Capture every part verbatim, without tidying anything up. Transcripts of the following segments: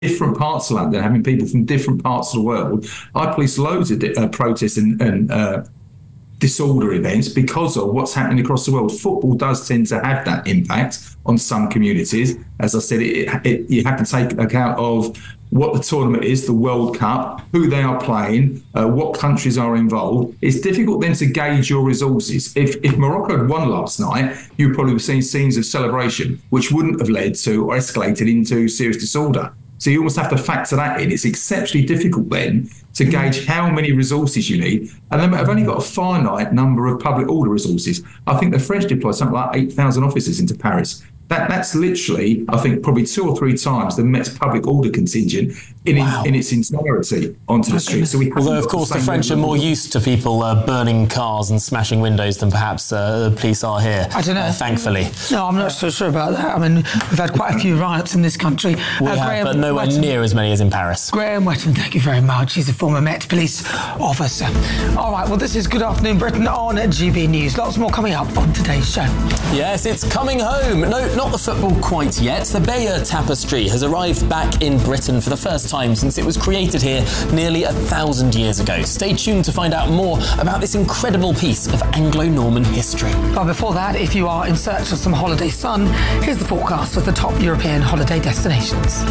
different parts of London, having people from different parts of the world. I police loads of uh, protests and, and uh, disorder events because of what's happening across the world. Football does tend to have that impact on some communities. As I said, it, it, you have to take account of what the tournament is, the World Cup, who they are playing, uh, what countries are involved. It's difficult then to gauge your resources. If if Morocco had won last night, you probably would have seen scenes of celebration, which wouldn't have led to or escalated into serious disorder. So you almost have to factor that in. It's exceptionally difficult then to gauge how many resources you need. And then they've only got a finite number of public order resources. I think the French deployed something like eight thousand officers into Paris. That That's literally, I think, probably two or three times the Met's public order contingent in, wow. in, in its entirety onto the street. So we Although, of course, the, the French are more used to people uh, burning cars and smashing windows than perhaps uh, the police are here. I don't know. Uh, thankfully. No, I'm not so sure about that. I mean, we've had quite a few riots in this country. We uh, have, Graham but nowhere Wetton, near as many as in Paris. Graham Wetton, thank you very much. He's a former Met police officer. All right, well, this is Good Afternoon Britain on G B News. Lots more coming up on today's show. Yes, it's coming home. No, not the football quite yet. The Bayeux Tapestry has arrived back in Britain for the first time since it was created here nearly a thousand years ago. Stay tuned to find out more about this incredible piece of Anglo-Norman history. But before that, if you are in search of some holiday sun, here's the forecast of the top European holiday destinations.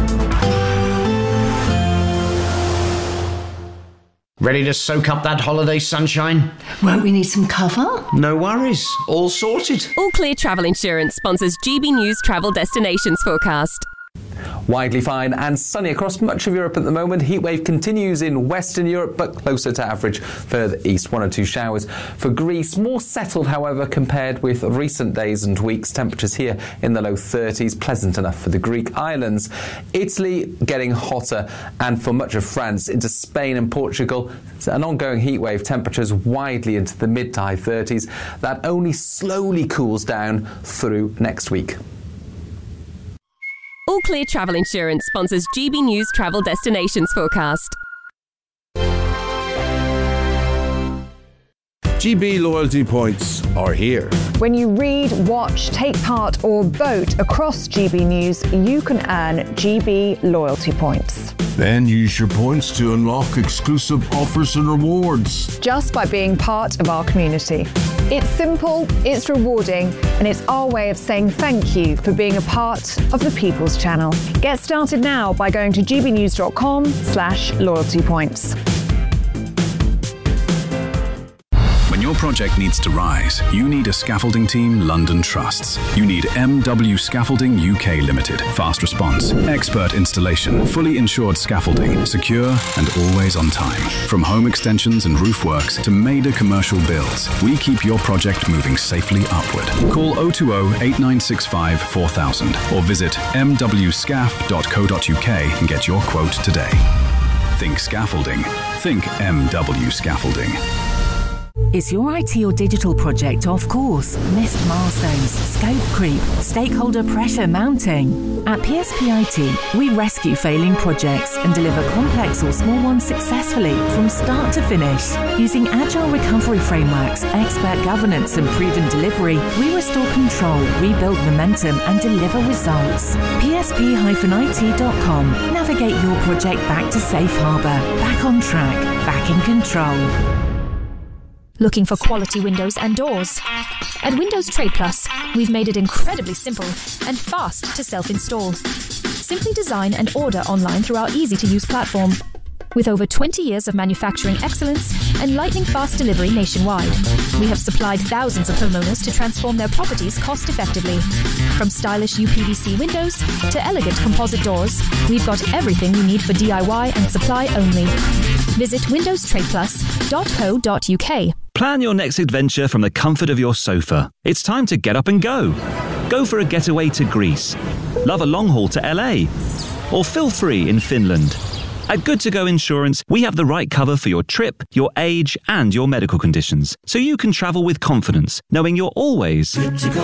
Ready to soak up that holiday sunshine? Won't we need some cover? No worries. All sorted. All Clear Travel Insurance sponsors G B News Travel Destinations Forecast. Widely fine and sunny across much of Europe at the moment. Heatwave continues in Western Europe, but closer to average further east. One or two showers for Greece. More settled, however, compared with recent days and weeks. Temperatures here in the low thirties. Pleasant enough for the Greek islands. Italy getting hotter, and for much of France into Spain and Portugal, an ongoing heatwave. Temperatures widely into the mid to high thirties. That only slowly cools down through next week. All Clear Travel Insurance sponsors G B News Travel Destinations Forecast. G B loyalty points are here. When you read, watch, take part or vote across G B News, you can earn G B loyalty points. Then use your points to unlock exclusive offers and rewards. Just by being part of our community. It's simple, it's rewarding, and it's our way of saying thank you for being a part of the People's Channel. Get started now by going to gbnews.com slash loyalty points. When your project needs to rise, you need a scaffolding team London trusts. You need M W Scaffolding U K Limited. Fast response, expert installation, fully insured scaffolding, secure and always on time. From home extensions and roof works to major commercial builds, we keep your project moving safely upward. Call oh two oh, eight nine six five, four thousand or visit m w scaff dot co dot u k and get your quote today. Think scaffolding. Think M W Scaffolding. Is your I T or digital project off course? Missed milestones, scope creep, stakeholder pressure mounting? At P S P I T, we rescue failing projects and deliver complex or small ones successfully from start to finish. Using agile recovery frameworks, expert governance and proven delivery, we restore control, rebuild momentum and deliver results. P S P I T dot com. Navigate your project back to safe harbour, back on track, back in control. Looking for quality windows and doors? At Windows Trade Plus, we've made it incredibly simple and fast to self-install. Simply design and order online through our easy-to-use platform. With over twenty years of manufacturing excellence and lightning-fast delivery nationwide, we have supplied thousands of homeowners to transform their properties cost-effectively. From stylish U P V C windows to elegant composite doors, we've got everything you need for D I Y and supply only. Visit windows trade plus dot co dot u k. Plan your next adventure from the comfort of your sofa. It's time to get up and go. Go for a getaway to Greece. Love a long haul to L A. Or feel free in Finland. At Good To Go Insurance, we have the right cover for your trip, your age, and your medical conditions, so you can travel with confidence, knowing you're always good to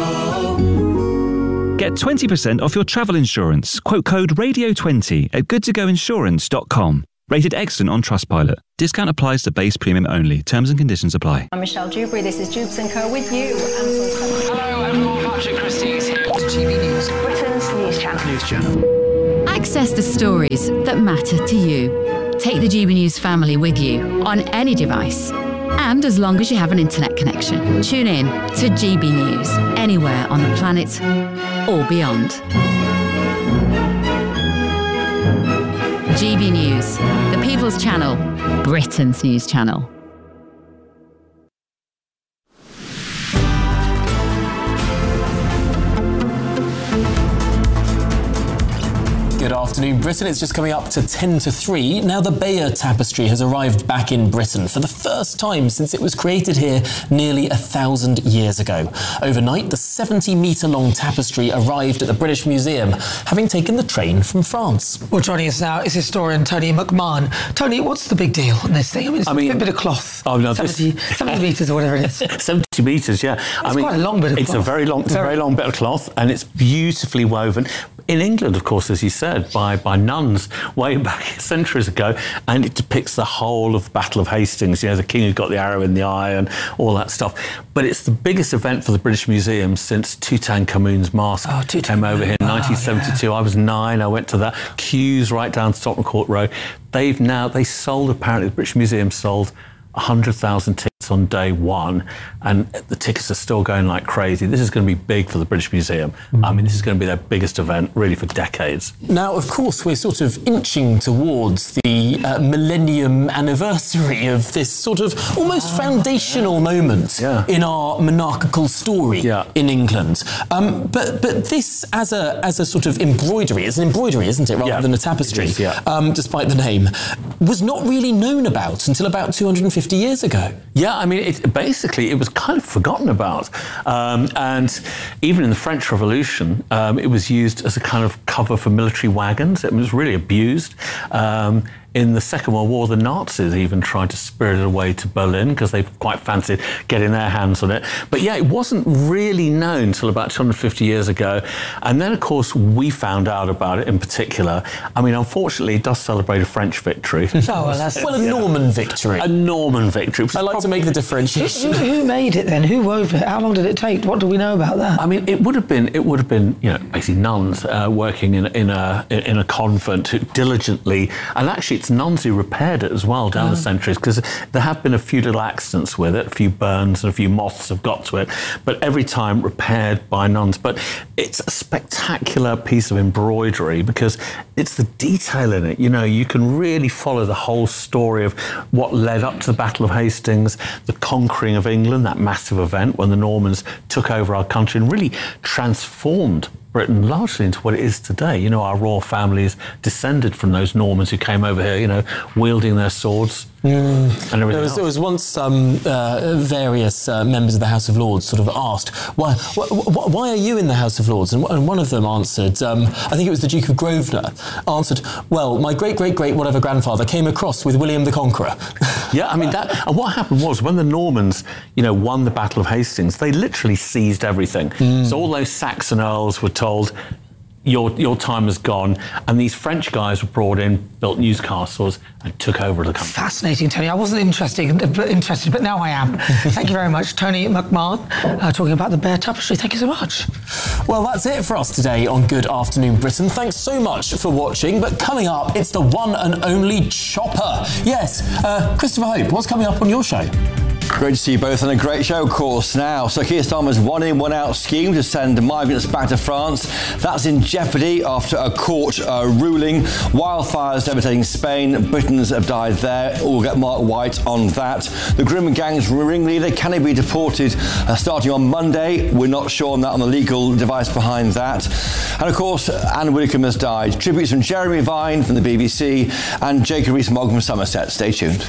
go. Get twenty percent off your travel insurance. Quote code radio twenty at good to go insurance dot com. Rated excellent on Trustpilot. Discount applies to base premium only. Terms and conditions apply. I'm Michelle Dewberry. This is Jubes and Co with you. Hello, everyone. Patrick Christie's here. G B News, Britain's news channel. News channel. Access the stories that matter to you. Take the G B News family with you on any device. And as long as you have an internet connection, tune in to G B News anywhere on the planet or beyond. G B News, the People's Channel, Britain's news channel. Good afternoon, Britain. It's just coming up to ten to three. Now, the Bayeux Tapestry has arrived back in Britain for the first time since it was created here nearly a thousand years ago. Overnight, the seventy metre long tapestry arrived at the British Museum, having taken the train from France. Well, joining us now is historian Tony McMahon. Tony, what's the big deal on this thing? I mean, it's I mean, a bit of cloth. Oh, no, seventy, this... seventy metres or whatever it is. seventy metres, yeah. It's I mean, quite a long bit of it's cloth. It's a very long, it's very... a very long bit of cloth, and it's beautifully woven. In England, of course, as you said, by, by nuns way back centuries ago, and it depicts the whole of the Battle of Hastings, you know, the king who got the arrow in the eye and all that stuff. But it's the biggest event for the British Museum since Tutankhamun's mask oh, came over here in nineteen seventy-two. Oh, yeah. I was nine, I went to that. Queues right down to Tottenham Court Road. They've now, they sold, apparently, the British Museum sold one hundred thousand tickets on day one, and the tickets are still going like crazy. This is going to be big for the British Museum. Mm. I mean, this is going to be their biggest event, really, for decades. Now, of course, we're sort of inching towards the uh, millennium anniversary of this sort of almost foundational yeah. moment yeah. in our monarchical story yeah. in England. Um, but but this, as a as a sort of embroidery, it's an embroidery, isn't it, rather yeah. than a tapestry, is, yeah. um, despite the name, was not really known about until about two hundred fifty years ago. Yeah, I mean, it, basically, it was kind of forgotten about. Um, and even in the French Revolution, um, it was used as a kind of cover for military wagons. It was really abused. Um, In the Second World War, the Nazis even tried to spirit it away to Berlin because they quite fancied getting their hands on it. But yeah, it wasn't really known until about two hundred fifty years ago. And then, of course, we found out about it in particular. I mean, unfortunately, it does celebrate a French victory. Oh, well, that's... well, a Norman victory. A Norman victory. I like to make the differentiation. Who, who made it then? Who wove it? How long did it take? What do we know about that? I mean, it would have been, it would have been, you know, basically nuns uh, working in, in, a, in a convent who diligently, and actually, it's nuns who repaired it as well down oh. the centuries, because there have been a few little accidents with it, a few burns and a few moths have got to it, but every time repaired by nuns. But it's a spectacular piece of embroidery because it's the detail in it. You know, you can really follow the whole story of what led up to the Battle of Hastings, the conquering of England, that massive event when the Normans took over our country and really transformed Britain largely into what it is today. You know, our royal families descended from those Normans who came over here, you know, wielding their swords. Mm. And everything there, was, else. there was once um, uh, various uh, members of the House of Lords sort of asked, why, why, why are you in the House of Lords? And, and one of them answered, um, I think it was the Duke of Grosvenor, answered, well, my great-great-great whatever grandfather came across with William the Conqueror. Yeah, I mean, that, and what happened was when the Normans, you know, won the Battle of Hastings, they literally seized everything. Mm. So all those Saxon earls were told, Your your time is gone, and these French guys were brought in, built newscastles, and took over the country. Fascinating, Tony. I wasn't interested, but interested, but now I am. Thank you very much, Tony McMahon, uh, talking about the Bayeux Tapestry. Thank you so much. Well, that's it for us today on Good Afternoon Britain. Thanks so much for watching. But coming up, it's the one and only Chopper. Yes, uh, Christopher Hope, what's coming up on your show? Great to see you both on a great show, of course. Now, so Keir Starmer's one-in, one-out scheme to send migrants back to France, that's in jeopardy after a court uh, ruling. Wildfires devastating Spain. Britons have died there. We'll get Mark White on that. The Grim Gang's ringleader, can he be deported uh, starting on Monday? We're not sure on that, on the legal device behind that. And, of course, Anne Widdecombe has died. Tributes from Jeremy Vine from the B B C and Jacob Rees-Mogg from Somerset. Stay tuned.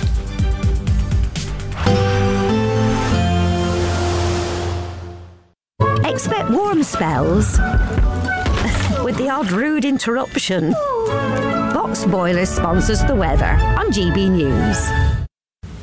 Expect warm spells with the odd rude interruption. Box Boilers sponsors the weather on G B News.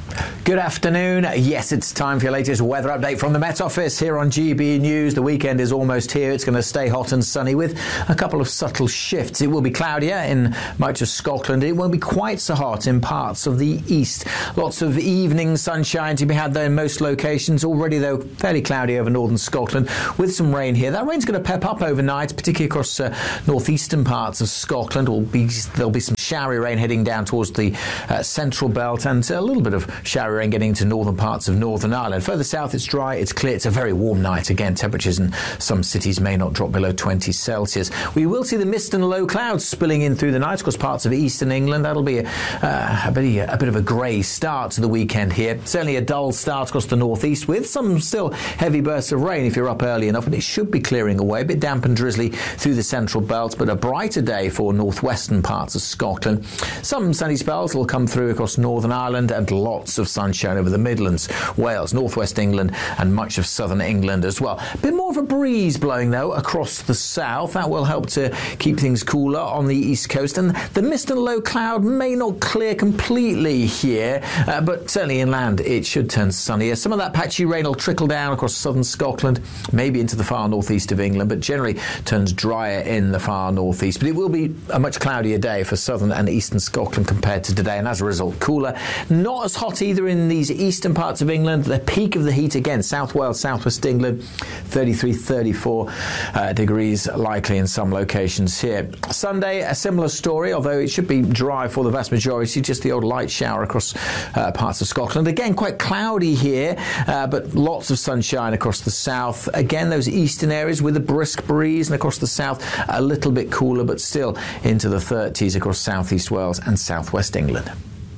Good afternoon. Yes, it's time for your latest weather update from the Met Office here on G B News. The weekend is almost here. It's going to stay hot and sunny with a couple of subtle shifts. It will be cloudier in much of Scotland. It won't be quite so hot in parts of the east. Lots of evening sunshine to be had there in most locations. Already, though, fairly cloudy over northern Scotland with some rain here. That rain's going to pep up overnight, particularly across uh, northeastern parts of Scotland. Will be, there'll be some showery rain heading down towards the uh, central belt and a little bit of showery rain getting into northern parts of Northern Ireland. Further south, it's dry, it's clear, it's a very warm night. Again, temperatures in some cities may not drop below twenty Celsius. We will see the mist and low clouds spilling in through the night across parts of eastern England. That'll be a, uh, a, bit, a bit of a grey start to the weekend here. Certainly a dull start across the northeast with some still heavy bursts of rain if you're up early enough, but it should be clearing away. A bit damp and drizzly through the central belt, but a brighter day for northwestern parts of Scotland. Some sunny spells will come through across Northern Ireland and lots of sunshine over the Midlands, Wales, northwest England and much of southern England as well. A bit more of a breeze blowing though across the south. That will help to keep things cooler on the east coast, and the mist and low cloud may not clear completely here, uh, but certainly inland it should turn sunnier. Some of that patchy rain will trickle down across southern Scotland, maybe into the far northeast of England, but generally turns drier in the far northeast. But it will be a much cloudier day for southern and eastern Scotland compared to today, and as a result cooler. Not as hot either in these eastern parts of England. The peak of the heat again, South Wales, southwest England, thirty-three, thirty-four uh, degrees likely in some locations here. Sunday, a similar story, although it should be dry for the vast majority, just the odd light shower across uh, parts of Scotland. Again, quite cloudy here, uh, but lots of sunshine across the south. Again, those eastern areas with a brisk breeze, and across the south, a little bit cooler, but still into the thirties across southeast Wales and southwest England.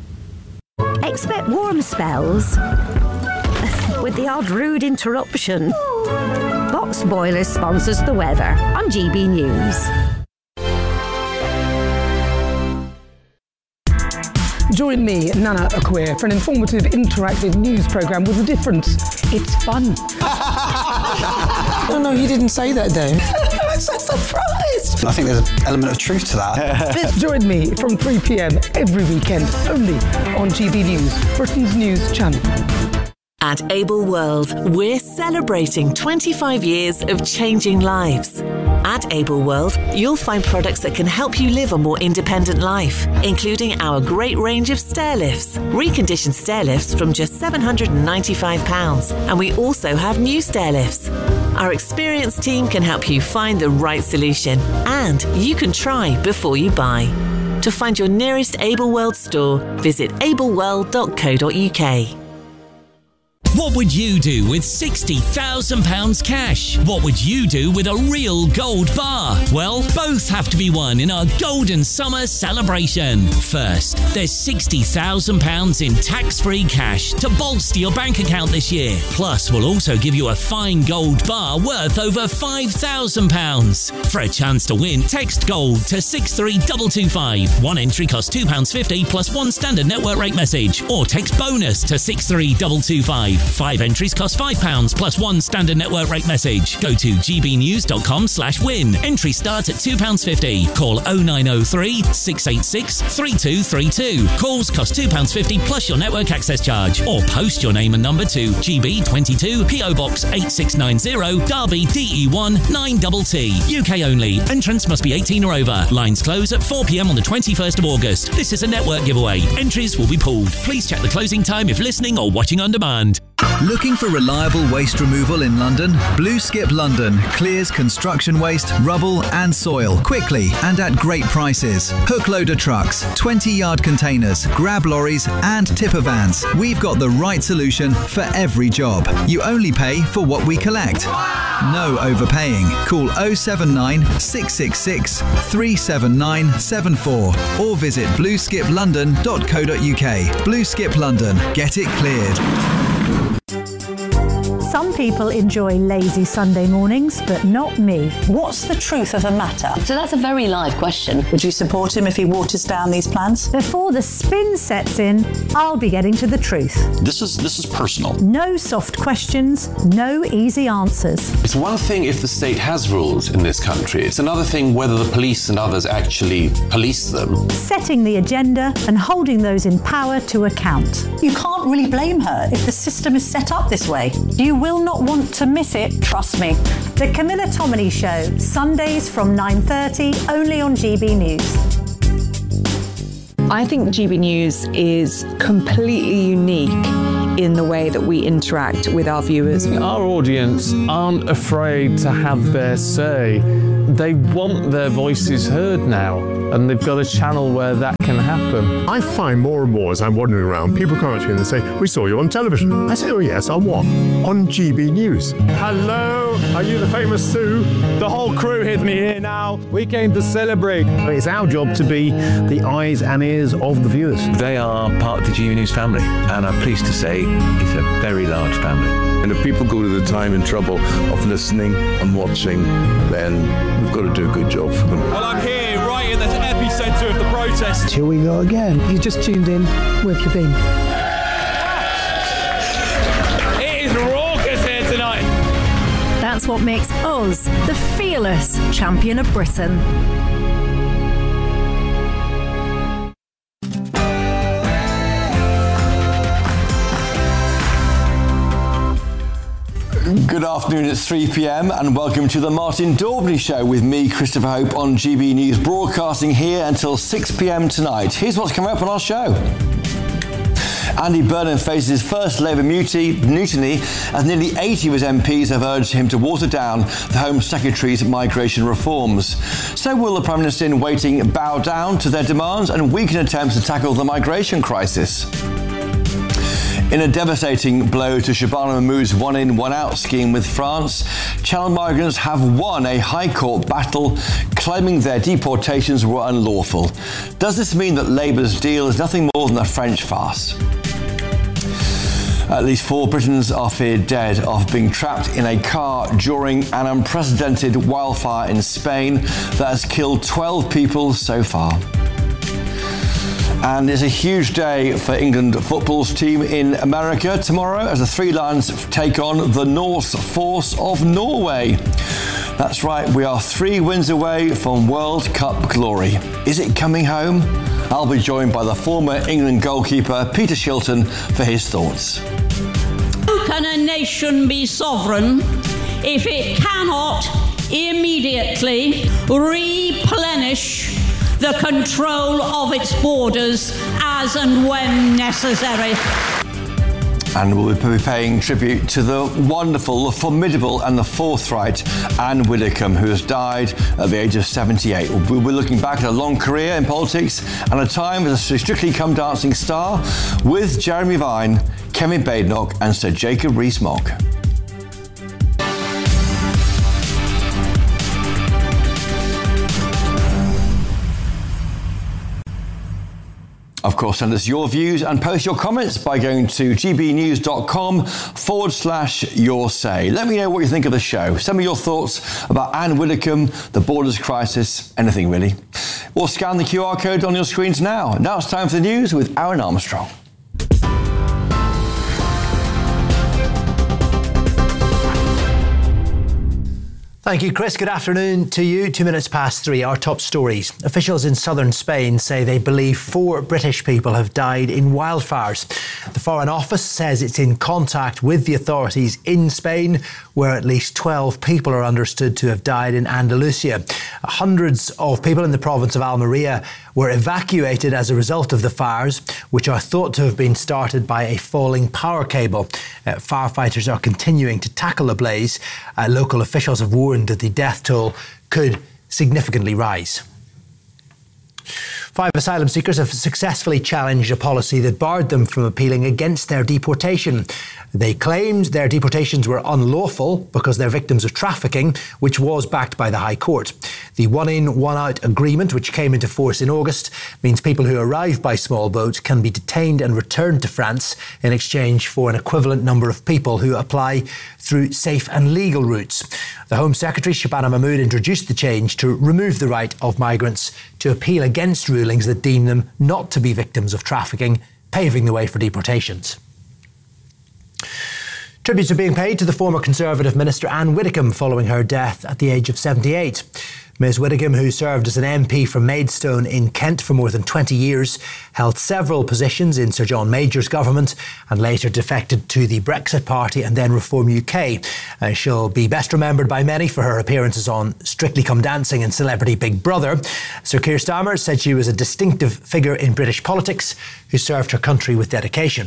Expect warm spells with the odd rude interruption. Box Boilers sponsors the weather on G B News. Join me, Nana Akweer, for an informative, interactive news programme with a difference. It's fun. No, no, you didn't say that, Dave. I'm so surprised. I think there's an element of truth to that. Join me from three p.m. every weekend, only on G B News, Britain's news channel. At Able World, we're celebrating twenty-five years of changing lives. At Able World, you'll find products that can help you live a more independent life, including our great range of stair lifts, reconditioned stair lifts from just seven hundred ninety-five pounds. And we also have new stair lifts. Our experienced team can help you find the right solution, and you can try before you buy. To find your nearest Able World store, visit able world dot co dot uk. What would you do with sixty thousand pounds cash? What would you do with a real gold bar? Well, both have to be won in our Golden Summer celebration. First, there's sixty thousand pounds in tax-free cash to bolster your bank account this year. Plus, we'll also give you a fine gold bar worth over five thousand pounds. For a chance to win, text GOLD to six three two two five. One entry costs two pounds fifty plus one standard network rate message. Or text BONUS to six three two two five. Five entries cost five pounds plus one standard network rate message. Go to gbnews.com slash win. Entry start at two pounds fifty. Call oh nine oh three, six eight six, three two three two. Calls cost two pounds fifty plus your network access charge. Or post your name and number to G B twenty-two, P O Box eight six nine zero, Derby D E one nine T T. U K only. Entrance must be eighteen or over. Lines close at four p.m. on the twenty-first of August. This is a network giveaway. Entries will be pulled. Please check the closing time if listening or watching on demand. Looking for reliable waste removal in London? Blue Skip London clears construction waste, rubble and soil quickly and at great prices. Hook loader trucks, twenty yard containers, grab lorries and tipper vans. We've got the right solution for every job. You only pay for what we collect. No overpaying. Call oh seven nine, six six six, three seven nine seven four or visit blue skip london dot co dot uk. Blue Skip London. Get it cleared. Some Some people enjoy lazy Sunday mornings, but not me. What's the truth of the matter? So that's a very live question. Would you support him if he waters down these plans? Before the spin sets in, I'll be getting to the truth. This is this is personal. No soft questions, no easy answers. It's one thing if the state has rules in this country. It's another thing whether the police and others actually police them. Setting the agenda and holding those in power to account. You can't really blame her if the system is set up this way. You will not want to miss it, trust me. The Camilla Tominey Show, Sundays from nine thirty, only on G B News. I think G B News is completely unique in the way that we interact with our viewers. Our audience aren't afraid to have their say. They want their voices heard now, and they've got a channel where that can happen. I find more and more as I'm wandering around, people come up to me and they say, "We saw you on television." I say, "Oh yes, on what?" "On G B News." Hello, are you the famous Sue? The whole crew with me here now. We came to celebrate. It's our job to be the eyes and ears of the viewers. They are part of the G B News family, and I'm pleased to say it's a very large family. And if people go to the time and trouble of listening and watching, then we've got to do a good job for them. Well, I'm here right in the epicentre of the protest. Here we go again. You just tuned in. Where have you been? It is raucous here tonight. That's what makes us the fearless champion of Britain. Good afternoon, it's three p m and welcome to the Martin Daubney Show with me, Christopher Hope, on G B News, broadcasting here until six p m tonight. Here's what's coming up on our show. Andy Burnham faces his first Labour mutiny as nearly eighty of his M Ps have urged him to water down the Home Secretary's migration reforms. So will the Prime Minister in waiting bow down to their demands and weaken attempts to tackle the migration crisis? In a devastating blow to Shabana Mahmood's one-in, one-out scheme with France, Channel migrants have won a High Court battle, claiming their deportations were unlawful. Does this mean that Labour's deal is nothing more than a French farce? At least four Britons are feared dead after being trapped in a car during an unprecedented wildfire in Spain that has killed twelve people so far. And it's a huge day for England football's team in America tomorrow as the Three Lions take on the Norse Force of Norway. That's right, we are three wins away from World Cup glory. Is it coming home? I'll be joined by the former England goalkeeper Peter Shilton for his thoughts. How can a nation be sovereign if it cannot immediately replenish the control of its borders as and when necessary? And we'll be paying tribute to the wonderful, the formidable and the forthright Anne Widdecombe, who has died at the age of seventy-eight. We'll be looking back at a long career in politics and a time as a Strictly Come Dancing star with Jeremy Vine, Kevin Badenoch and Sir Jacob Rees-Mogg. Of course, send us your views and post your comments by going to gbnews.com forward slash your say. Let me know what you think of the show. Send me your thoughts about Anne Widdecombe, the borders crisis, anything really. Or scan the Q R code on your screens now. Now it's time for the news with Aaron Armstrong. Thank you, Chris. Good afternoon to you. Two minutes past three. Our top stories. Officials in southern Spain say they believe four British people have died in wildfires. The Foreign Office says it's in contact with the authorities in Spain, where at least twelve people are understood to have died in Andalusia. Hundreds of people in the province of Almeria were evacuated as a result of the fires, which are thought to have been started by a falling power cable. Uh, firefighters are continuing to tackle the blaze. Uh, local officials have warned that the death toll could significantly rise. Five asylum seekers have successfully challenged a policy that barred them from appealing against their deportation. They claimed their deportations were unlawful because they're victims of trafficking, which was backed by the High Court. The one-in, one-out agreement, which came into force in August, means people who arrive by small boat can be detained and returned to France in exchange for an equivalent number of people who apply through safe and legal routes. The Home Secretary, Shabana Mahmood, introduced the change to remove the right of migrants to appeal against rulings that deem them not to be victims of trafficking, paving the way for deportations. Tributes are being paid to the former Conservative Minister Anne Widdecombe following her death at the age of seventy-eight. Miz Widdecombe, who served as an M P from Maidstone in Kent for more than twenty years, held several positions in Sir John Major's government and later defected to the Brexit Party and then Reform U K. Uh, she'll be best remembered by many for her appearances on Strictly Come Dancing and Celebrity Big Brother. Sir Keir Starmer said she was a distinctive figure in British politics who served her country with dedication.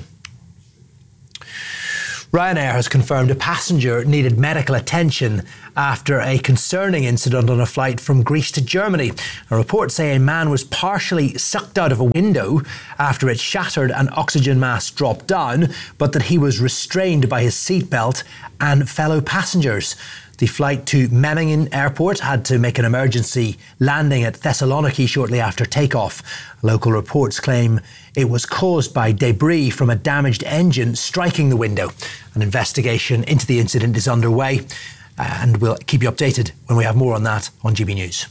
Ryanair has confirmed a passenger needed medical attention after a concerning incident on a flight from Greece to Germany. A report say a man was partially sucked out of a window after it shattered and oxygen mask dropped down, but that he was restrained by his seatbelt and fellow passengers. The flight to Memmingen Airport had to make an emergency landing at Thessaloniki shortly after takeoff. Local reports claim it was caused by debris from a damaged engine striking the window. An investigation into the incident is underway, and we'll keep you updated when we have more on that on G B News.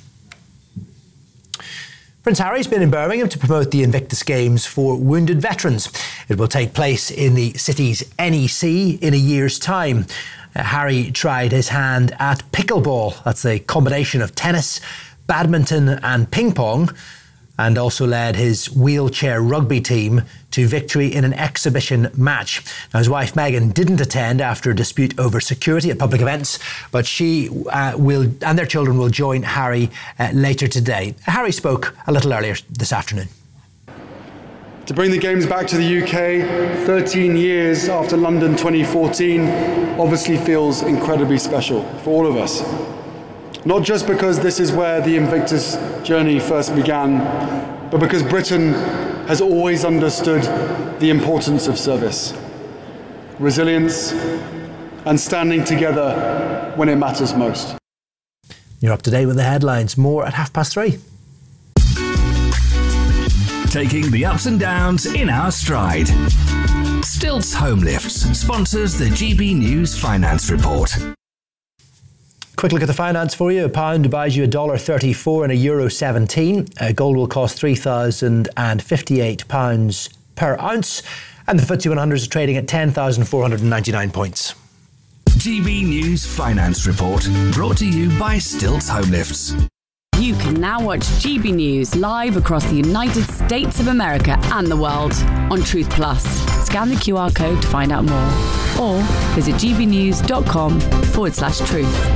Prince Harry's been in Birmingham to promote the Invictus Games for wounded veterans. It will take place in the city's N E C in a year's time. Uh, Harry tried his hand at pickleball. That's a combination of tennis, badminton and ping pong, and also led his wheelchair rugby team to victory in an exhibition match. Now, his wife Meghan didn't attend after a dispute over security at public events, but she uh, will and their children will join Harry uh, later today. Harry spoke a little earlier this afternoon. To bring the Games back to the U K thirteen years after London twenty fourteen obviously feels incredibly special for all of us. Not just because this is where the Invictus journey first began, but because Britain has always understood the importance of service, resilience, and standing together when it matters most. You're up to date with the headlines. More at half past three. Taking the ups and downs in our stride. Stilts Home Lifts sponsors the G B News Finance Report. Quick look at the finance for you. A pound buys you a dollar thirty-four and a euro seventeen. Uh, gold will cost three thousand fifty-eight pounds per ounce. And the F T S E one hundred is trading at ten thousand four hundred ninety-nine points. G B News Finance Report, brought to you by Stilts Home Lifts. You can now watch G B News live across the United States of America and the world on Truth Plus. Scan the Q R code to find out more, or visit gbnews.com forward slash truth.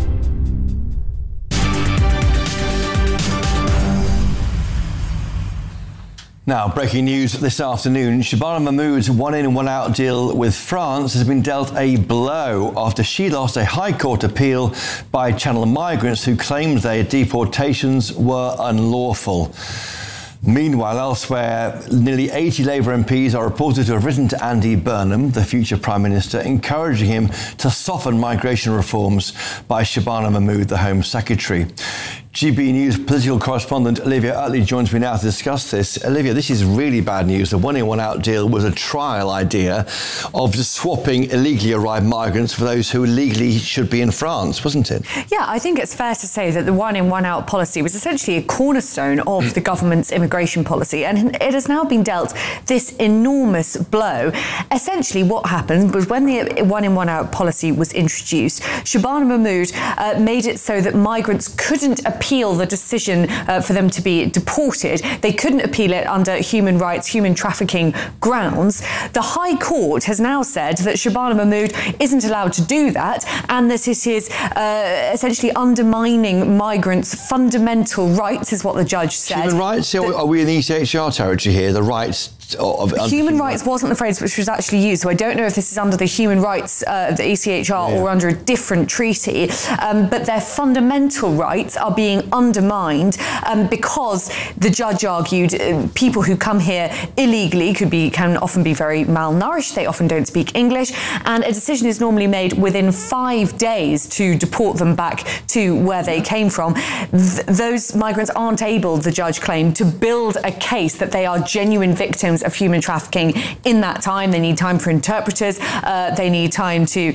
Now, breaking news this afternoon. Shabana Mahmood's one-in, one-out deal with France has been dealt a blow after she lost a High Court appeal by Channel migrants who claimed their deportations were unlawful. Meanwhile, elsewhere, nearly eighty Labour M Ps are reported to have written to Andy Burnham, the future Prime Minister, encouraging him to soften migration reforms by Shabana Mahmood, the Home Secretary. G B News political correspondent Olivia Utley joins me now to discuss this. Olivia, this is really bad news. The one-in, one-out deal was a trial idea of just swapping illegally arrived migrants for those who legally should be in France, wasn't it? Yeah, I think it's fair to say that the one-in, one-out policy was essentially a cornerstone of the government's immigration policy, and it has now been dealt this enormous blow. Essentially, what happened was when the one-in, one-out policy was introduced, Shabana Mahmood uh, made it so that migrants couldn't appeal the decision uh, for them to be deported. They couldn't appeal it under human rights, human trafficking grounds. The High Court has now said that Shabana Mahmood isn't allowed to do that, and that it is uh, essentially undermining migrants' fundamental rights, is what the judge said. Human rights? The, Are we in E C H R territory here? The rights Of, of human rights wasn't the phrase which was actually used, so I don't know if this is under the human rights uh, of the E C H R yeah. or under a different treaty, um, but their fundamental rights are being undermined um, because the judge argued uh, people who come here illegally could be can often be very malnourished, they often don't speak English, and a decision is normally made within five days to deport them back to where they came from. Th- those migrants aren't able, the judge claimed, to build a case that they are genuine victims of human trafficking in that time. They need time for interpreters. Uh, they need time to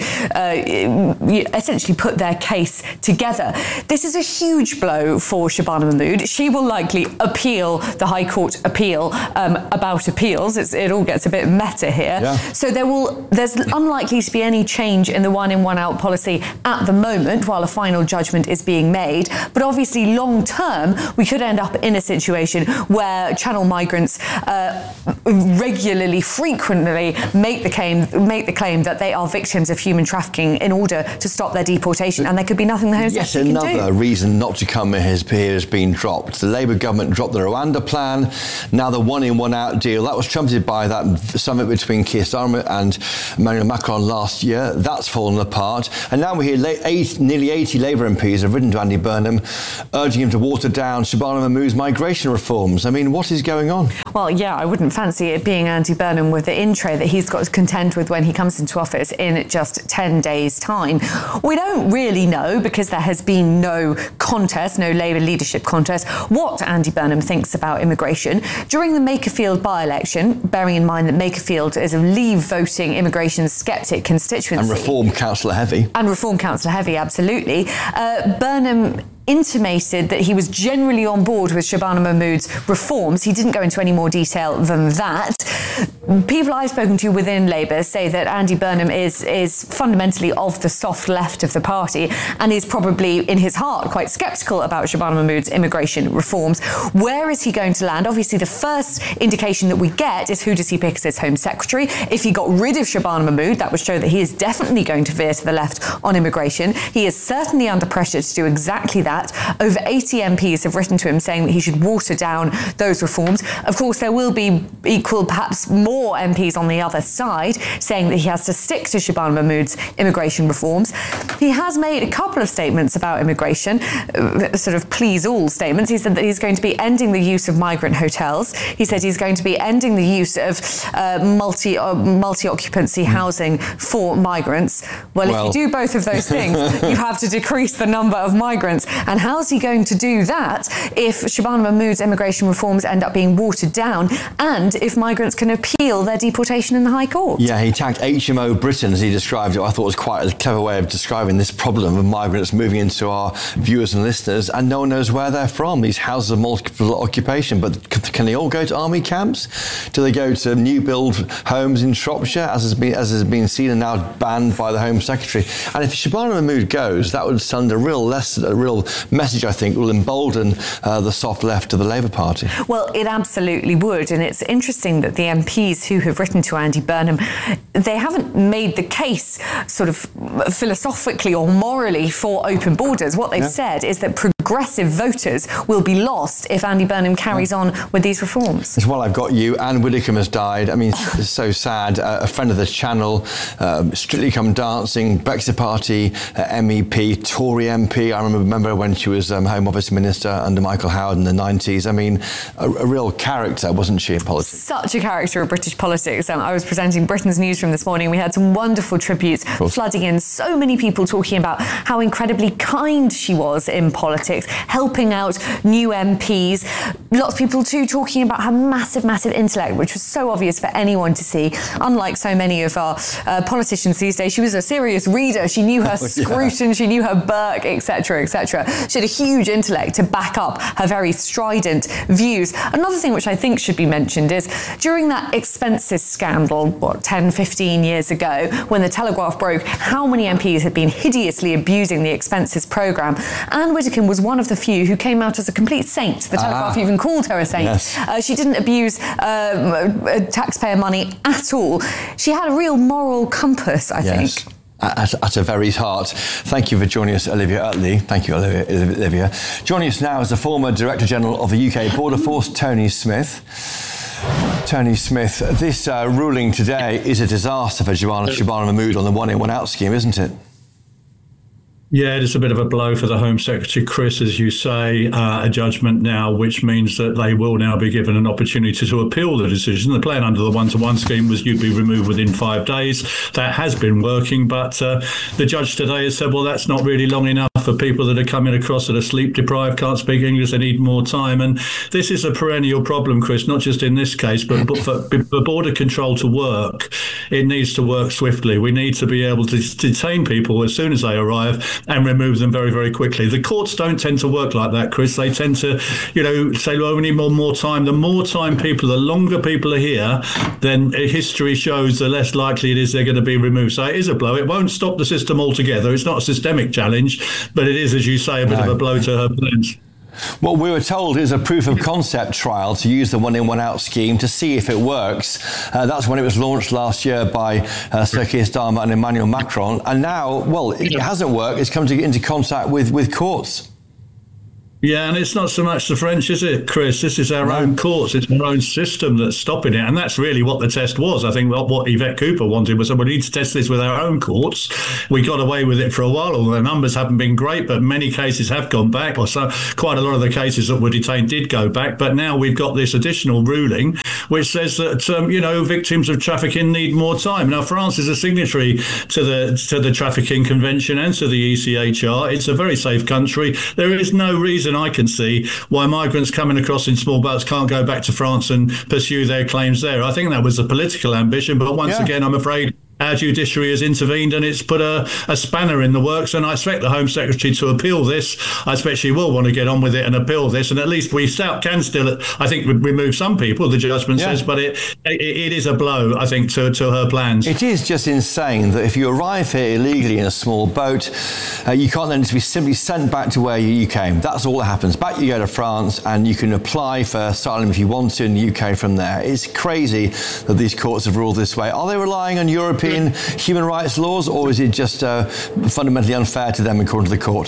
uh, essentially put their case together. This is a huge blow for Shabana Mahmood. She will likely appeal the High Court appeal um, about appeals. It's, it all gets a bit meta here. Yeah. So there will, there's unlikely to be any change in the one in, one out policy at the moment while a final judgment is being made. But obviously long term, we could end up in a situation where channel migrants uh, regularly, frequently make the claim make the claim that they are victims of human trafficking in order to stop their deportation, and there could be nothing the Home Secretary can do. Yet another reason not to come here has, here has been dropped. The Labour government dropped the Rwanda plan. Now the one in, one out deal that was trumpeted by that summit between Keir Starmer and Emmanuel Macron last year. That's fallen apart, and now we hear eight, nearly eighty Labour M Ps have written to Andy Burnham, urging him to water down Shabana Mahmood's migration reforms. I mean, what is going on? Well, yeah, I wouldn't fancy it being Andy Burnham with the intro that he's got to contend with when he comes into office in just ten days' time. We don't really know, because there has been no contest, no Labour leadership contest, what Andy Burnham thinks about immigration. During the Makerfield by-election, bearing in mind that Makerfield is a leave-voting immigration sceptic constituency. And Reform Councillor heavy. And Reform Councillor heavy, absolutely. Uh, Burnham intimated that he was generally on board with Shabana Mahmood's reforms. He didn't go into any more detail than that. People I've spoken to within Labour say that Andy Burnham is is fundamentally of the soft left of the party and is probably in his heart quite sceptical about Shabana Mahmood's immigration reforms. Where is he going to land? Obviously, the first indication that we get is who does he pick as his Home Secretary. If he got rid of Shabana Mahmood, that would show that he is definitely going to veer to the left on immigration. He is certainly under pressure to do exactly that. Over eighty M Ps have written to him saying that he should water down those reforms. Of course, there will be equal, perhaps more M Ps on the other side saying that he has to stick to Shabana Mahmood's immigration reforms. He has made a couple of statements about immigration, uh, sort of please all statements. He said that he's going to be ending the use of migrant hotels. He said he's going to be ending the use of uh, multi uh, multi-occupancy housing for migrants. Well, well, if you do both of those things, you have to decrease the number of migrants. And how's he going to do that if Shabana Mahmood's immigration reforms end up being watered down, and if migrants can appeal their deportation in the High Court? Yeah, he tagged H M O Britain, as he described it. I thought it was quite a clever way of describing this problem of migrants moving into our viewers and listeners, and no one knows where they're from. These houses of multiple occupation, but can they all go to army camps? Do they go to new build homes in Shropshire, as has been, as has been seen and now banned by the Home Secretary? And if Shabana Mahmood goes, that would send a real lesson, a real message, I think, will embolden uh, the soft left of the Labour Party. Well, it absolutely would, and it's interesting that the M Ps who have written to Andy Burnham, they haven't made the case sort of philosophically or morally for open borders. What they've yeah. said is that progressive voters will be lost if Andy Burnham carries yeah. on with these reforms. While I've got you, Anne Widdecombe has died. I mean, it's so sad. Uh, a friend of the channel, uh, Strictly Come Dancing, Brexit Party uh, M E P, Tory M P. I remember, remember when she was um, Home Office Minister under Michael Howard in the nineties. I mean, a, a real character, wasn't she, in politics? Such a character of British politics. Um, I was presenting Britain's Newsroom this morning. We had some wonderful tributes flooding in. So many people talking about how incredibly kind she was in politics, helping out new M Ps. Lots of people too talking about her massive, massive intellect, which was so obvious for anyone to see. Unlike so many of our uh, politicians these days, she was a serious reader. She knew her oh, Scruton, yeah. she knew her Burke, et cetera, et cetera. She had a huge intellect to back up her very strident views. Another thing which I think should be mentioned is during that expenses scandal, what, ten, fifteen years ago, when the Telegraph broke how many M Ps had been hideously abusing the expenses programme, Anne Widdecombe was one of the few who came out as a complete saint. The Telegraph ah. even called her a saint. Yes. Uh, she didn't abuse uh, taxpayer money at all. She had a real moral compass, I yes. think. At, at her very heart. Thank you for joining us, Olivia Utley. Thank you, Olivia. Olivia. Joining us now is the former Director General of the U K Border Force, Tony Smith. Tony Smith, this uh, ruling today is a disaster for Shabana, Shabana Mahmood on the one in, one out scheme, isn't it? Yeah, it is a bit of a blow for the Home Secretary, Chris, as you say, uh, a judgment now, which means that they will now be given an opportunity to appeal the decision. The plan under the one-to-one scheme was you'd be removed within five days. That has been working, but uh, the judge today has said, well, that's not really long enough for people that are coming across that are sleep deprived, can't speak English, they need more time. And this is a perennial problem, Chris, not just in this case, but, but for, for border control to work, it needs to work swiftly. We need to be able to detain people as soon as they arrive and remove them very, very quickly. The courts don't tend to work like that, Chris. They tend to, you know, say, well, we need more, more time. The more time people, the longer people are here, then history shows the less likely it is they're going to be removed. So it is a blow. It won't stop the system altogether. It's not a systemic challenge, but it is, as you say, a bit no. of a blow to her plans. What we were told is a proof of concept trial to use the one in, one out scheme to see if it works. Uh, that's when it was launched last year by uh, Sir Keir Starmer and Emmanuel Macron. And now, well, it hasn't worked. It's come to get into contact with, with courts. Yeah, and it's not so much the French, is it, Chris? This is our no. own courts. It's our own system that's stopping it. And that's really what the test was. I think what, what Yvette Cooper wanted was, we need to test this with our own courts. We got away with it for a while, although the numbers haven't been great, but many cases have gone back. Or so, quite a lot of the cases that were detained did go back. But now we've got this additional ruling, which says that, um, you know, victims of trafficking need more time. Now, France is a signatory to the, to the Trafficking Convention and to the E C H R. It's a very safe country. There is no reason I can see why migrants coming across in small boats can't go back to France and pursue their claims there. I think that was a political ambition, but once yeah. again, I'm afraid our judiciary has intervened and it's put a, a spanner in the works, and I expect the Home Secretary to appeal this. I expect she will want to get on with it and appeal this, and at least we can still, I think, remove some people, the judgment yeah. says, but it, it it is a blow, I think, to, to her plans. It is just insane that if you arrive here illegally in a small boat, uh, you can't then just be simply sent back to where you came. That's all that happens. Back you go to France and you can apply for asylum if you want to in the U K from there. It's crazy that these courts have ruled this way. Are they relying on European human rights laws, or is it just uh, fundamentally unfair to them according to the court?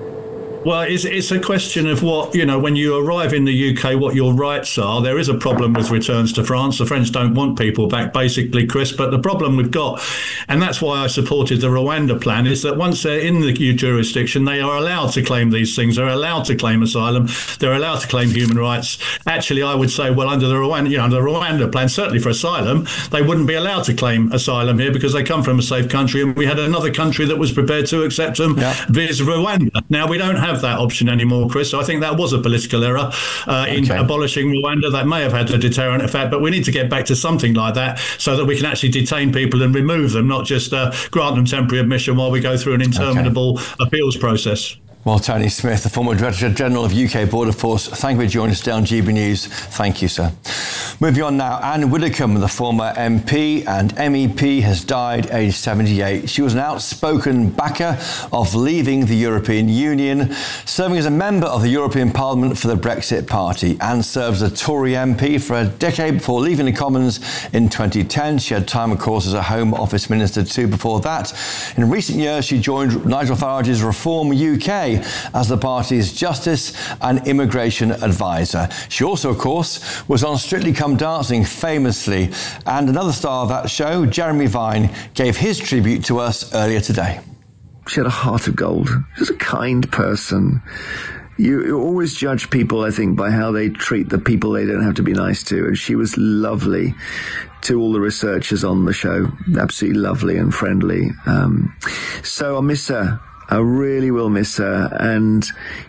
Well, it's, it's a question of what, you know, when you arrive in the U K, what your rights are. There is a problem with returns to France. The French don't want people back, basically, Chris. But the problem we've got, and that's why I supported the Rwanda plan, is that once they're in the jurisdiction, they are allowed to claim these things. They're allowed to claim asylum. They're allowed to claim human rights. Actually, I would say, well, under the Rwanda, you know, under the Rwanda plan, certainly for asylum, they wouldn't be allowed to claim asylum here because they come from a safe country, and we had another country that was prepared to accept them, yeah. viz. Rwanda. Now, we don't have that option anymore, Chris. So I think that was a political error uh, in okay. abolishing Rwanda. That may have had a deterrent effect, but we need to get back to something like that so that we can actually detain people and remove them, not just uh, grant them temporary admission while we go through an interminable okay. appeals process. Well, Tony Smith, the former Director General of U K Border Force, thank you for joining us today on G B News. Thank you, sir. Moving on now, Anne Widdecombe, the former M P and M E P, has died aged seventy-eight. She was an outspoken backer of leaving the European Union, serving as a member of the European Parliament for the Brexit Party. Anne served as a Tory M P for a decade before leaving the Commons in twenty ten. She had time, of course, as a Home Office Minister too before that. In recent years, she joined Nigel Farage's Reform U K as the party's Justice and Immigration Advisor. She also, of course, was on Strictly Come Dancing famously, and another star of that show, Jeremy Vine, gave his tribute to us earlier today. She had a heart of gold. She was a kind person. You, you always judge people, I think, by how they treat the people they don't have to be nice to, and she was lovely to all the researchers on the show. Absolutely lovely and friendly. Um, so I'll miss her. I really will miss her. And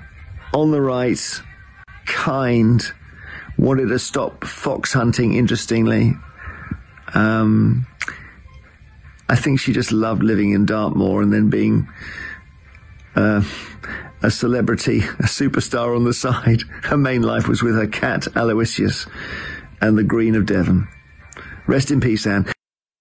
on the right, kind, wanted to stop fox hunting, interestingly. Um, I think she just loved living in Dartmoor and then being uh, a celebrity, a superstar on the side. Her main life was with her cat, Aloysius, and the Green of Devon. Rest in peace, Anne.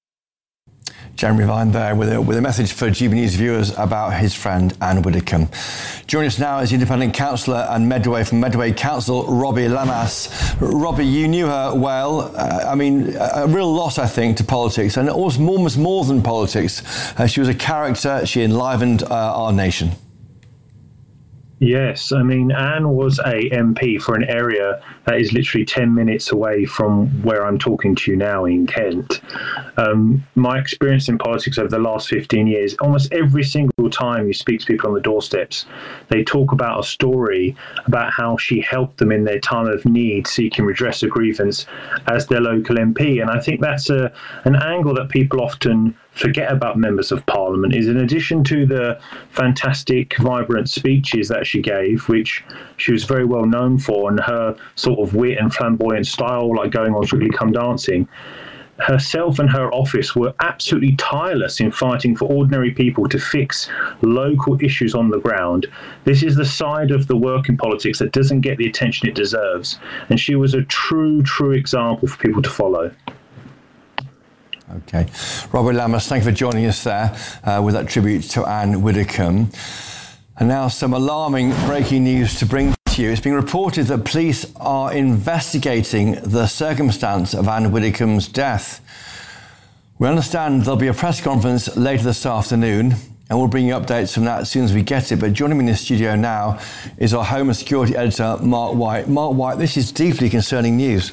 Jeremy Vine there with a, with a message for G B News viewers about his friend Anne Widdecombe. Joining us now is independent councillor and Medway from Medway Council, Robbie Lamas. Robbie, you knew her well. Uh, I mean, a real loss, I think, to politics, and almost, almost more than politics. Uh, she was a character. She enlivened uh, our nation. Yes, I mean, Anne was a M P for an area that is literally ten minutes away from where I'm talking to you now in Kent. Um, my experience in politics over the last fifteen years, almost every single time you speak to people on the doorsteps, they talk about a story about how she helped them in their time of need, seeking redress of grievance as their local M P. And I think that's a an angle that people often forget about members of parliament, is in addition to the fantastic, vibrant speeches that she gave, which she was very well known for, and her sort of wit and flamboyant style, like going on Strictly Come Dancing, herself and her office were absolutely tireless in fighting for ordinary people to fix local issues on the ground. This is the side of the work in politics that doesn't get the attention it deserves, and she was a true, true example for people to follow. Okay. Robert Lammas, thank you for joining us there uh, with that tribute to Anne Widdecombe. And now some alarming breaking news to bring to you. It's been reported that police are investigating the circumstance of Anne Widdecombe's death. We understand there'll be a press conference later this afternoon, and we'll bring you updates from that as soon as we get it. But joining me in the studio now is our Home and Security Editor, Mark White. Mark White, this is deeply concerning news.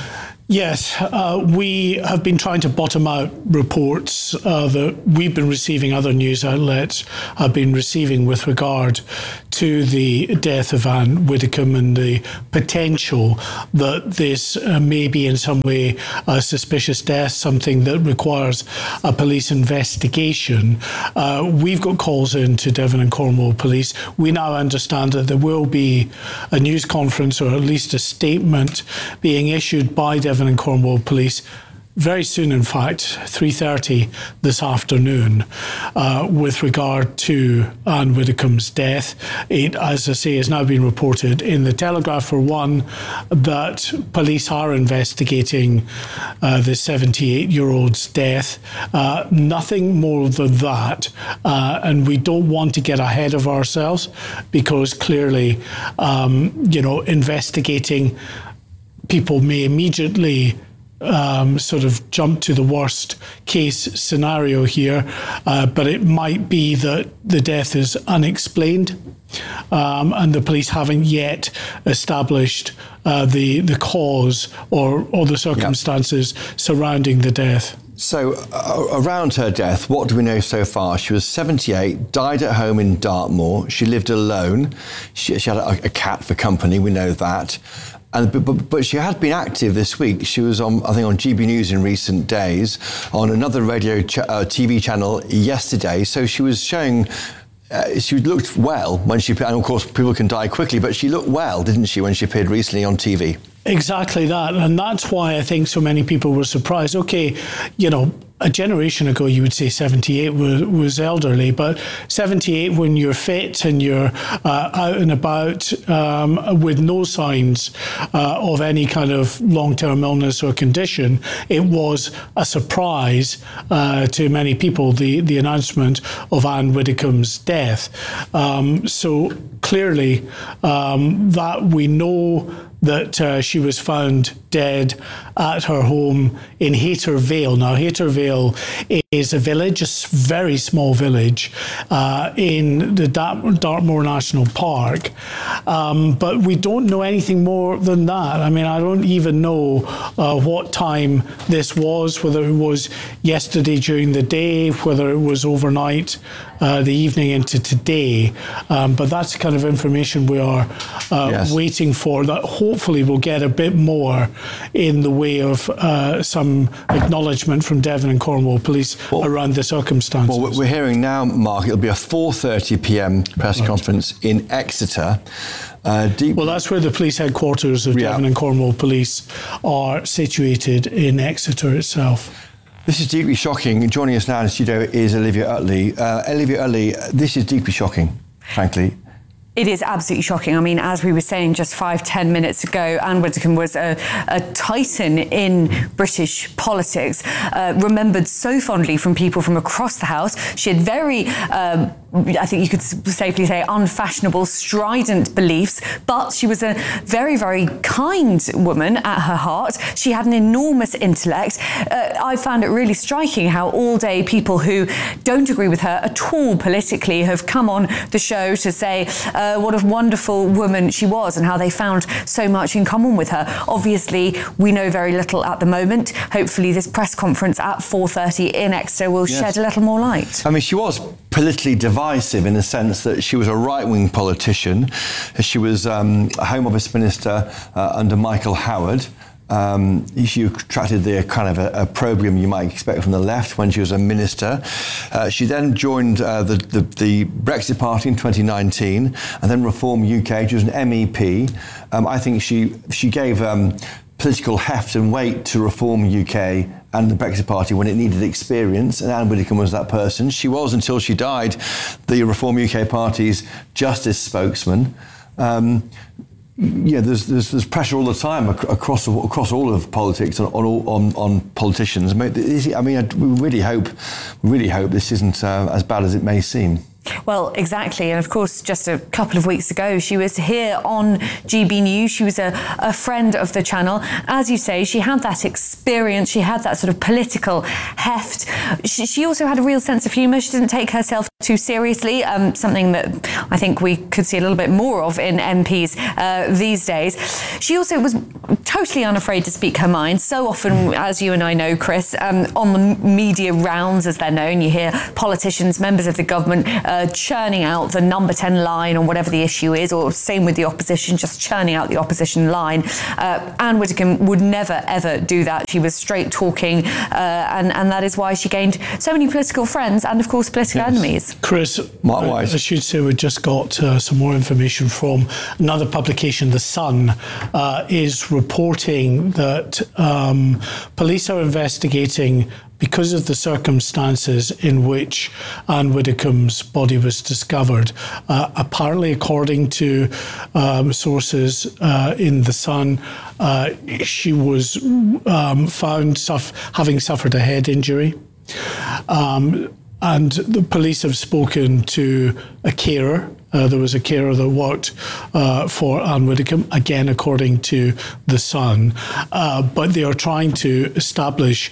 Yes, uh, we have been trying to bottom out reports uh, that we've been receiving, other news outlets have been receiving with regard to the death of Anne Widdecombe and the potential that this uh, may be in some way a suspicious death, something that requires a police investigation. Uh, we've got calls in to Devon and Cornwall Police. We now understand that there will be a news conference, or at least a statement being issued by Devon and Cornwall Police very soon, in fact, three thirty this afternoon, uh, with regard to Anne Widdecombe's death. It, as I say, has now been reported in the Telegraph, for one, that police are investigating uh, the seventy-eight-year-old's death. Uh, nothing more than that. Uh, and we don't want to get ahead of ourselves, because clearly, um, you know, investigating, people may immediately um, sort of jump to the worst case scenario here, uh, but it might be that the death is unexplained, um, and the police haven't yet established uh, the the cause or, or the circumstances yeah. surrounding the death. So, uh, around her death, what do we know so far? She was seventy-eight, died at home in Dartmoor. She lived alone. She, she had a, a cat for company, we know that. And, but, but she had been active this week. She was on, I think, on G B News in recent days, on another radio ch- uh, T V channel yesterday. So she was showing, uh, she looked well when she, and of course people can die quickly, but she looked well, didn't she, when she appeared recently on T V? Exactly that. And that's why I think so many people were surprised. Okay, you know, a generation ago, you would say seventy-eight was, was elderly, but seventy-eight when you're fit and you're uh, out and about um, with no signs uh, of any kind of long-term illness or condition, it was a surprise uh, to many people, the, the announcement of Anne Widdecombe's death. Um, so clearly um, that we know that uh, she was found dead at her home in Hayter Vale. Now, Hayter Vale is a village, a very small village uh, in the Dart- Dartmoor National Park, um, but we don't know anything more than that. I mean, I don't even know uh, what time this was, whether it was yesterday during the day, whether it was overnight, uh, the evening into today, um, but that's the kind of information we are uh, yes. waiting for, that hopefully we'll get a bit more in the way of uh, some acknowledgement from Devon and Cornwall Police well, around the circumstances. Well, we're hearing now, Mark, it'll be a four thirty p.m. press right. conference in Exeter. Uh, deep... Well, that's where the police headquarters of yeah. Devon and Cornwall Police are situated, in Exeter itself. This is deeply shocking. Joining us now in the studio is Olivia Utley. Uh, Olivia Utley, this is deeply shocking, frankly. It is absolutely shocking. I mean, as we were saying just five, ten minutes ago, Anne Widdecombe was a, a titan in British politics, uh, remembered so fondly from people from across the House. She had very um, I think you could safely say, unfashionable, strident beliefs, but she was a very, very kind woman at her heart. She had an enormous intellect. Uh, I found it really striking how all day people who don't agree with her at all politically have come on the show to say uh, what a wonderful woman she was and how they found so much in common with her. Obviously, we know very little at the moment. Hopefully, this press conference at four thirty in Exeter will Yes. shed a little more light. I mean, she was politically divisive in the sense that she was a right-wing politician. She was um, a Home Office Minister uh, under Michael Howard. Um, she attracted the kind of a, opprobrium you might expect from the left when she was a minister. Uh, she then joined uh, the, the, the Brexit Party in twenty nineteen and then Reform U K. She was an M E P. Um, I think she, she gave um, political heft and weight to Reform U K and the Brexit Party when it needed experience, and Anne Widdecombe was that person. She was, until she died, the Reform U K Party's justice spokesman. Um, yeah, there's, there's there's pressure all the time ac- across across all of politics on on, on, on politicians. I mean, I, we really hope, really hope this isn't uh, as bad as it may seem. Well, exactly. And of course, just a couple of weeks ago, she was here on G B News. She was a, a friend of the channel. As you say, she had that experience. She had that sort of political heft. She, she also had a real sense of humour. She didn't take herself too seriously, um, something that I think we could see a little bit more of in M Ps uh, these days. She also was totally unafraid to speak her mind. So often, as you and I know, Chris, um, on the media rounds, as they're known, you hear politicians, members of the government, uh, churning out the number ten line on whatever the issue is, or same with the opposition, just churning out the opposition line. Uh, Anne Widdecombe would never, ever do that. She was straight talking, uh, and, and that is why she gained so many political friends and, of course, political yes. enemies. Chris, I, I should say we just got uh, some more information from another publication, The Sun, uh, is reporting that um, police are investigating because of the circumstances in which Anne Widdecombe's body was discovered. Uh, apparently, according to um, sources uh, in The Sun, uh, she was um, found suff- having suffered a head injury. Um, and the police have spoken to a carer. Uh, there was a carer that worked uh, for Anne Widdecombe, again, according to The Sun. Uh, but they are trying to establish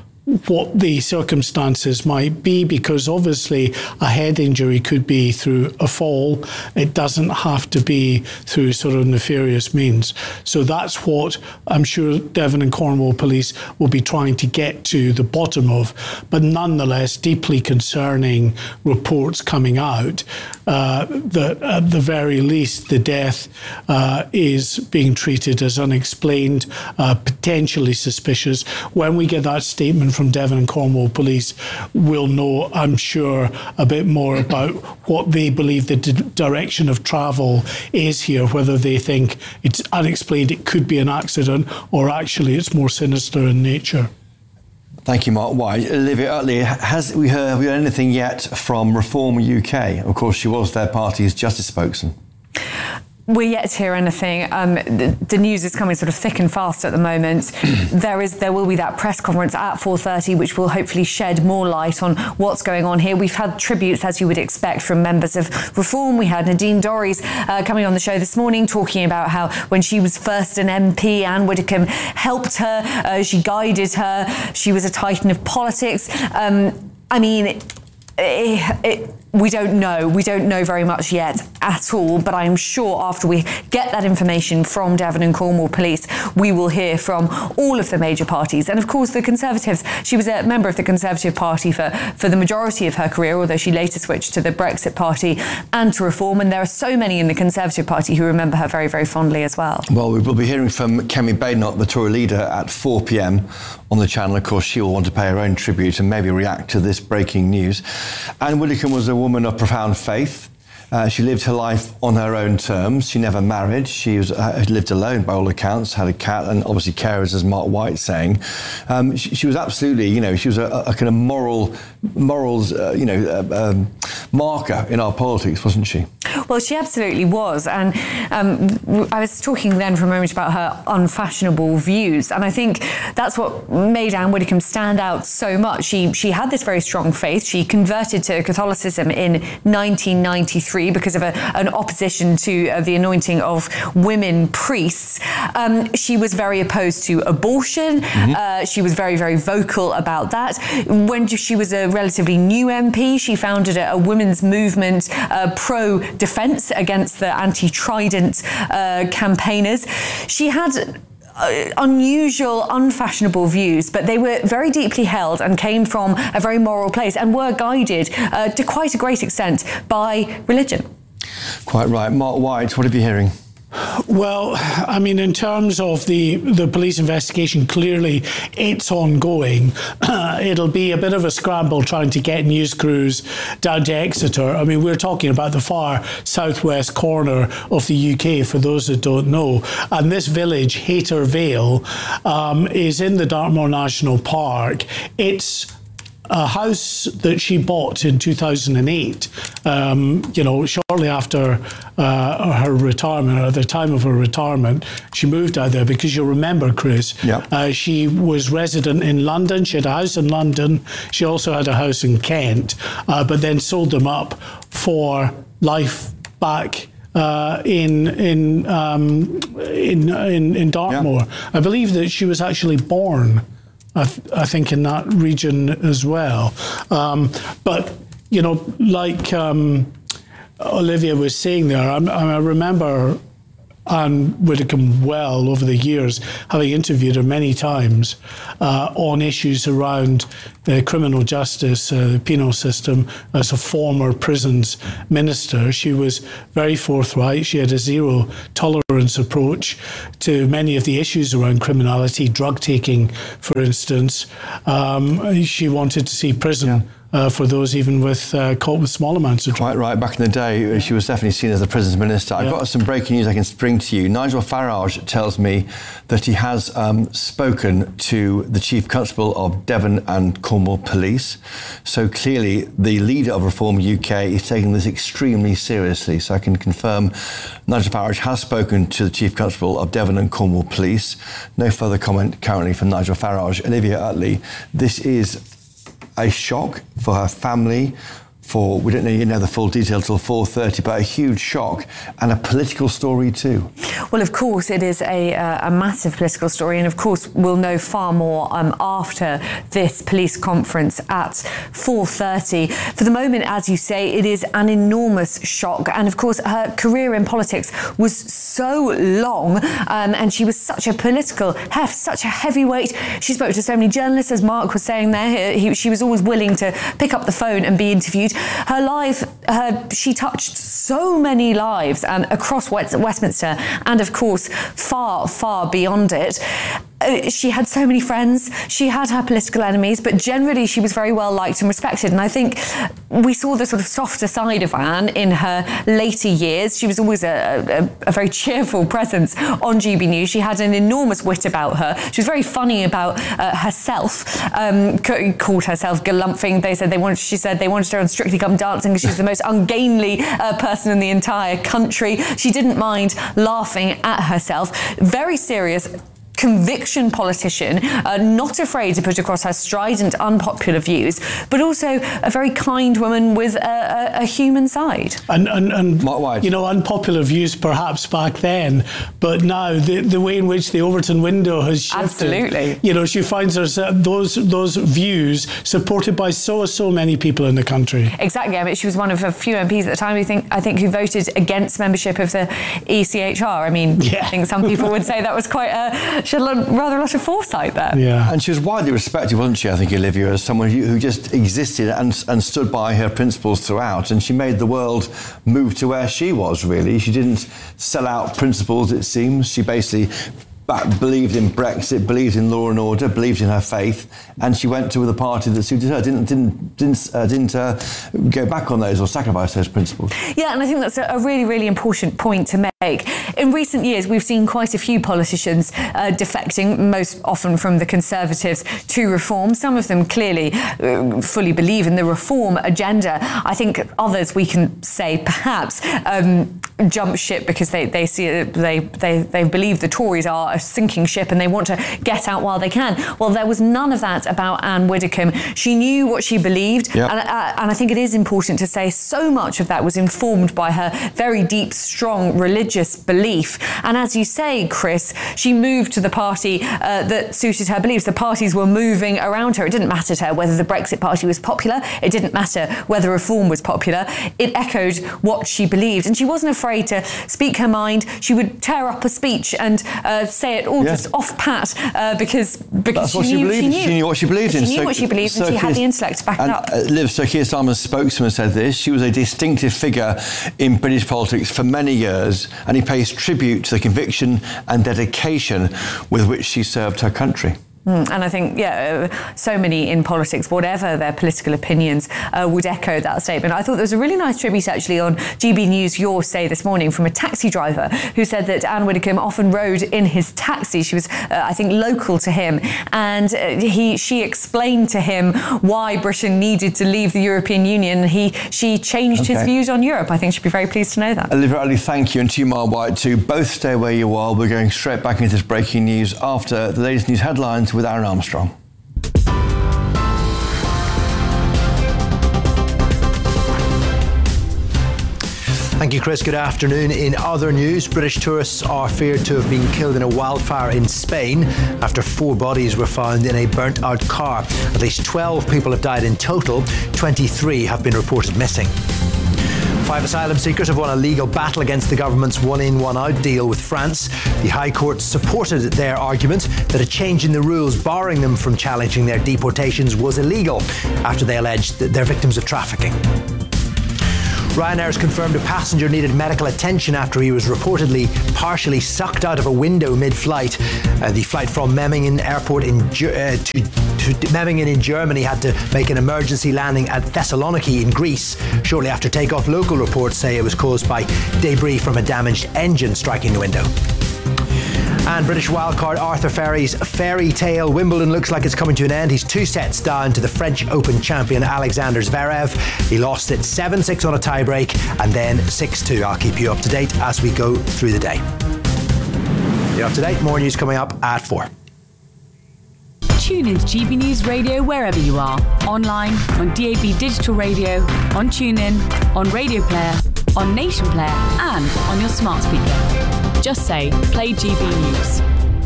what the circumstances might be, because obviously a head injury could be through a fall. It doesn't have to be through sort of nefarious means. So that's what I'm sure Devon and Cornwall Police will be trying to get to the bottom of. But nonetheless, deeply concerning reports coming out uh, that at the very least the death uh, is being treated as unexplained, uh, potentially suspicious. When we get that statement from Devon and Cornwall Police, we'll know, I'm sure, a bit more about what they believe the d- direction of travel is here, whether they think it's unexplained, it could be an accident, or actually it's more sinister in nature. Thank you, Mark White. Olivia Utley, has we heard, have we heard anything yet from Reform U K? Of course, she was their party's justice spokesman. We're yet to hear anything. Um, the, the news is coming sort of thick and fast at the moment. there is, there will be that press conference at four thirty, which will hopefully shed more light on what's going on here. We've had tributes, as you would expect, from members of Reform. We had Nadine Dorries uh, coming on the show this morning, talking about how when she was first an M P, Anne Widdecombe helped her, uh, she guided her, she was a titan of politics. Um, I mean, it, it, it, we don't know. We don't know very much yet at all, but I'm sure after we get that information from Devon and Cornwall Police, we will hear from all of the major parties. And of course, the Conservatives. She was a member of the Conservative Party for, for the majority of her career, although she later switched to the Brexit Party and to Reform. And there are so many in the Conservative Party who remember her very, very fondly as well. Well, we will be hearing from Kemi Badenoch, the Tory leader, at four p.m. on the channel. Of course, she will want to pay her own tribute and maybe react to this breaking news. Anne Widdecombe was a woman of profound faith. Uh, she lived her life on her own terms. She never married. She was uh, lived alone by all accounts, had a cat, and obviously carers, as Mark White's saying. Um, she, she was absolutely, you know, she was a, a kind of moral, morals, uh, you know, uh, um, marker in our politics, wasn't she? Well, she absolutely was. And um, I was talking then for a moment about her unfashionable views. And I think that's what made Anne Widdecombe stand out so much. She, she had this very strong faith. She converted to Catholicism in nineteen ninety-three because of a, an opposition to uh, the anointing of women priests. Um, she was very opposed to abortion. Mm-hmm. Uh, she was very, very vocal about that. When she was a relatively new M P, she founded a, a women's movement uh, pro-defence against the anti-Trident uh, campaigners. She had Uh, unusual, unfashionable views, but they were very deeply held and came from a very moral place and were guided uh, to quite a great extent by religion. Quite right. Mark White, what are you hearing? Well, I mean, in terms of the, the police investigation, clearly it's ongoing. Uh, it'll be a bit of a scramble trying to get news crews down to Exeter. I mean, we're talking about the far southwest corner of the U K, for those that don't know. And this village, Hayter Vale, um, is in the Dartmoor National Park. It's a house that she bought in two thousand eight, um, you know, shortly after uh, her retirement, or at the time of her retirement. She moved out there because you'll remember, Chris, yeah. uh, she was resident in London. She had a house in London. She also had a house in Kent, uh, but then sold them up for life back Uh, in in, um, in in in Dartmoor. Yeah. I believe that she was actually born, I, th- I think, in that region as well. Um, but you know, like um, Olivia was saying there, I, I remember Anne Widdecombe well over the years, having interviewed her many times uh, on issues around uh, criminal justice, uh, the penal system. As a former prisons minister, she was very forthright. She had a zero tolerance approach to many of the issues around criminality, drug taking, for instance. Um, she wanted to see prison yeah. Uh, for those even with uh, caught with small amounts of drugs. Quite right. Back in the day, she was definitely seen as the prisons minister. I've yeah. got some breaking news I can bring to you. Nigel Farage tells me that he has um, spoken to the Chief Constable of Devon and Cornwall Police. So clearly, the leader of Reform U K is taking this extremely seriously. So I can confirm Nigel Farage has spoken to the Chief Constable of Devon and Cornwall Police. No further comment currently from Nigel Farage. Olivia Utley, this is a shock for her family, for, we don't know, you know the full detail till four thirty, but a huge shock and a political story too. Well, of course, it is a, uh, a massive political story, and of course we'll know far more um, after this police conference at four thirty. For the moment, as you say, it is an enormous shock, and of course her career in politics was so long, um, and she was such a political heft, such a heavyweight. She spoke to so many journalists, as Mark was saying there. He, she was always willing to pick up the phone and be interviewed. Her life, her, she touched so many lives um, across West, Westminster and, of course, far, far beyond it. Uh, she had so many friends. She had her political enemies, but generally she was very well liked and respected. And I think we saw the sort of softer side of Anne in her later years. She was always a, a, a very cheerful presence on G B News. She had an enormous wit about her. She was very funny about uh, herself. Um, called herself galumphing. They said they wanted. She said they wanted her on Strictly Come Dancing because she's the most ungainly uh, person in the entire country. She didn't mind laughing at herself. Very serious conviction politician, uh, not afraid to put across her strident, unpopular views, but also a very kind woman with a, a, a human side. And, and, and you know, unpopular views perhaps back then, but now the, the way in which the Overton window has shifted. Absolutely. You know, she finds herself, those those views supported by so, so many people in the country. Exactly. I mean, she was one of a few M Ps at the time who think, I think who voted against membership of the E C H R. I mean, yeah. I think some people would say that was quite a... She had a lot, rather a lot of foresight there. Yeah. And she was widely respected, wasn't she, I think, Olivia, as someone who, who just existed and, and stood by her principles throughout. And she made the world move to where she was, really. She didn't sell out principles, it seems. She basically back, believed in Brexit, believed in law and order, believed in her faith, and she went to the party that suited her. Didn't didn't didn't uh, didn't uh, go back on those or sacrifice those principles. Yeah, and I think that's a really, really important point to make. In recent years, we've seen quite a few politicians uh, defecting, most often from the Conservatives, to reform. Some of them clearly uh, fully believe in the reform agenda. I think others, we can say, perhaps um, jump ship because they they see it, they they they believe the Tories are a sinking ship and they want to get out while they can. Well, there was none of that about Anne Widdecombe. She knew what she believed, yep. and, uh, and I think it is important to say so much of that was informed by her very deep, strong religious belief. And as you say, Chris, she moved to the party uh, that suited her beliefs. The parties were moving around her. It didn't matter to her whether the Brexit Party was popular. It didn't matter whether reform was popular. It echoed what she believed, and she wasn't afraid to speak her mind. She would tear up a speech and uh, say it all yeah. just off pat uh, because because she, she, knew, she, knew. she knew what she believed in. She knew so, what she believed so and she had the intellect to back and, it up. Uh, Liv, Sir Keir Starmer's spokesman said this. She was a distinctive figure in British politics for many years, and he pays tribute to the conviction and dedication with which she served her country. Mm, and I think, yeah, so many in politics, whatever their political opinions, uh, would echo that statement. I thought there was a really nice tribute actually on G B News Your Say this morning from a taxi driver who said that Anne Widdecombe often rode in his taxi. She was, uh, I think, local to him. And uh, he, she explained to him why Britain needed to leave the European Union. He, she changed okay. his views on Europe. I think she'd be very pleased to know that. Olivia Ali, thank you. And to you, Mark White, too. Both stay where you are. We're going straight back into this breaking news after the latest news headlines with Aaron Armstrong. Thank you, Chris. Good afternoon. In other news, British tourists are feared to have been killed in a wildfire in Spain after four bodies were found in a burnt-out car. At least twelve people have died in total. twenty-three have been reported missing. Five asylum seekers have won a legal battle against the government's one-in, one-out deal with France. The High Court supported their argument that a change in the rules barring them from challenging their deportations was illegal after they alleged that they're victims of trafficking. Ryanair has confirmed a passenger needed medical attention after he was reportedly partially sucked out of a window mid-flight. Uh, the flight from Memmingen Airport in uh, to, to Memmingen in Germany had to make an emergency landing at Thessaloniki in Greece. Shortly after takeoff, local reports say it was caused by debris from a damaged engine striking the window. And British wildcard Arthur Ferry's fairy tale Wimbledon looks like it's coming to an end. He's two sets down to the French Open champion Alexander Zverev. He lost it seven six on a tiebreak and then six two. I'll keep you up to date as we go through the day. You're up to date. More news coming up at four. Tune into G B News Radio wherever you are. Online, on D A B Digital Radio, on TuneIn, on Radio Player, on Nation Player and on your smart speaker. Just say, play G B News.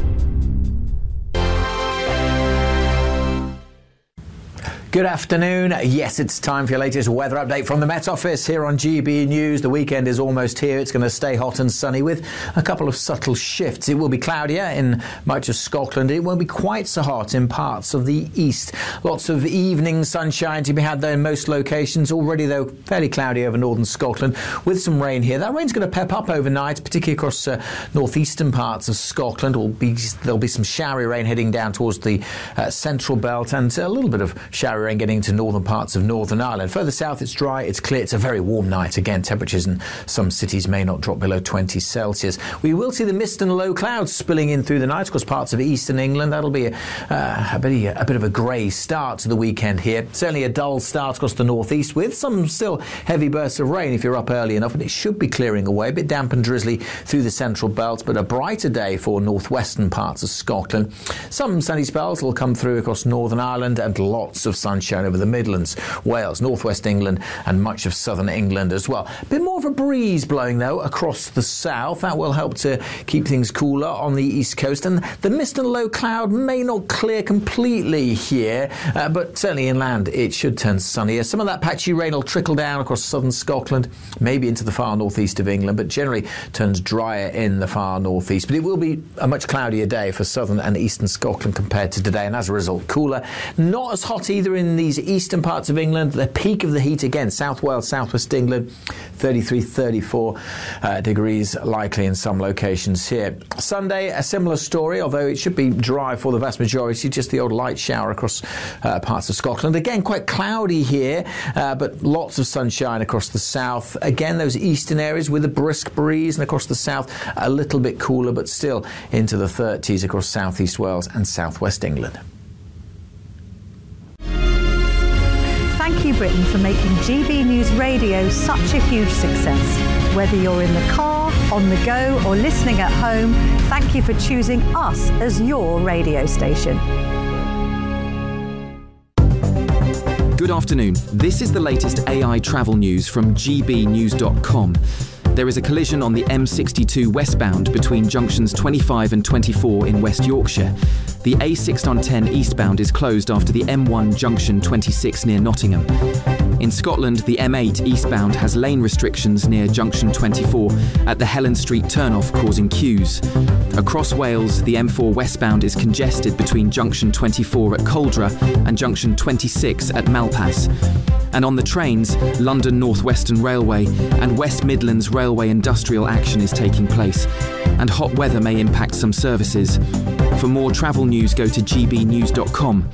Good afternoon. Yes, it's time for your latest weather update from the Met Office here on G B News. The weekend is almost here. It's going to stay hot and sunny with a couple of subtle shifts. It will be cloudier in much of Scotland. It won't be quite so hot in parts of the east. Lots of evening sunshine to be had though in most locations. Already though fairly cloudy over northern Scotland with some rain here. That rain's going to pep up overnight, particularly across uh, northeastern parts of Scotland. Will be, there'll be some showery rain heading down towards the uh, central belt and a little bit of showery rain getting into northern parts of Northern Ireland. Further south, it's dry, it's clear, it's a very warm night. Again, temperatures in some cities may not drop below twenty Celsius. We will see the mist and low clouds spilling in through the night across parts of eastern England. That'll be a, uh, a, bit, a bit of a grey start to the weekend here. Certainly a dull start across the northeast with some still heavy bursts of rain if you're up early enough, but it should be clearing away. A bit damp and drizzly through the central belt, but a brighter day for northwestern parts of Scotland. Some sunny spells will come through across Northern Ireland and lots of sunshine over the Midlands, Wales, northwest England and much of southern England as well. A bit more of a breeze blowing though across the south. That will help to keep things cooler on the east coast, and the mist and low cloud may not clear completely here, uh, but certainly inland it should turn sunnier. Some of that patchy rain will trickle down across southern Scotland, maybe into the far northeast of England, but generally turns drier in the far northeast. But it will be a much cloudier day for southern and eastern Scotland compared to today, and as a result cooler. Not as hot either in in these eastern parts of England, the peak of the heat again, South Wales, South West England, thirty-three, thirty-four uh, degrees likely in some locations here. Sunday, a similar story, although it should be dry for the vast majority, just the odd light shower across uh, parts of Scotland. Again, quite cloudy here, uh, but lots of sunshine across the south. Again, those eastern areas with a brisk breeze, and across the south, a little bit cooler, but still into the thirties across southeast Wales and southwest England. Thank you, Britain, for making G B News Radio such a huge success. Whether you're in the car, on the go, or listening at home, thank you for choosing us as your radio station. Good afternoon. This is the latest A I travel news from G B news dot com. There is a collision on the M sixty-two westbound between junctions twenty-five and twenty-four in West Yorkshire. The A six on ten eastbound is closed after the M one junction twenty-six near Nottingham. In Scotland, the M eight eastbound has lane restrictions near junction twenty-four at the Helen Street turnoff, causing queues. Across Wales, the M four westbound is congested between junction twenty-four at Coldra and junction twenty-six at Malpas. And on the trains, London North Western Railway and West Midlands Railway industrial action is taking place, and hot weather may impact some services. For more travel news, go to G B news dot com.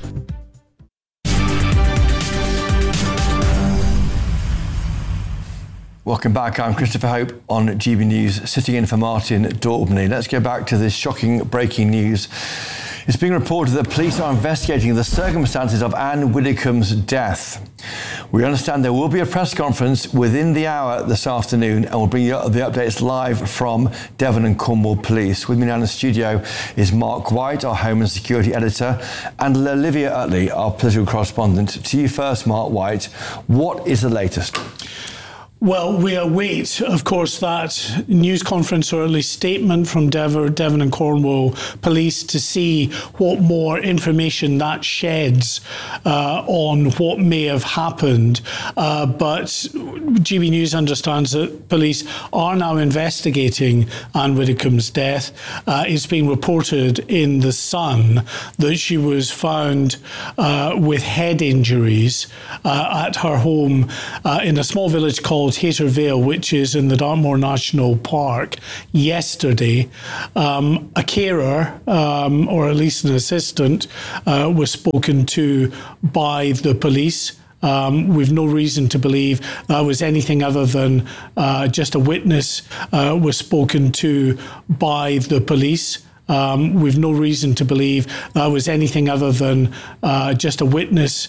Welcome back. I'm Christopher Hope on G B News, sitting in for Martin Daubney. Let's go back to this shocking breaking news. It's being reported that police are investigating the circumstances of Anne Widdecombe's death. We understand there will be a press conference within the hour this afternoon, and we'll bring you the updates live from Devon and Cornwall Police. With me now in the studio is Mark White, our Home and Security Editor, and Olivia Utley, our political correspondent. To you first, Mark White. What is the latest? Well, we await, of course, that news conference or at least statement from Devon, Devon and Cornwall Police to see what more information that sheds uh, on what may have happened. Uh, but G B News understands that police are now investigating Anne Widdecombe's death. Uh, it's being reported in The Sun that she was found uh, with head injuries uh, at her home uh, in a small village called Hayter Vale, which is in the Dartmoor National Park, yesterday. Um, a carer, um, or at least an assistant, uh, was spoken to by the police. Um, we've no reason to believe that was anything other than uh, just a witness uh, was spoken to by the police. Um, we've no reason to believe that was anything other than uh, just a witness